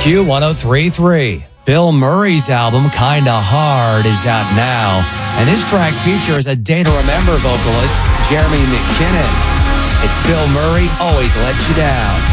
Q1033. Bill Murray's album, Kinda Hard, is out now, and this track features a Day to Remember vocalist, Jeremy McKinnon. It's Bill Murray, Always Let You Down.